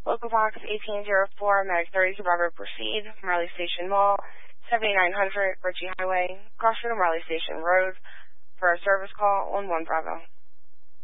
Local box 1804, Medic 30 to Bravo, proceed. Marley Station Mall, 7900 Ritchie Highway, cross from Marley Station Road. For a service call on 1 Bravo.